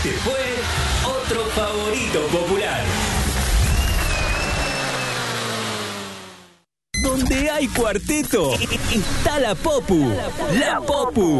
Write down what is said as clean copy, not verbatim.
Este fue otro favorito popular. Donde hay cuarteto, está la Popu. La Popu.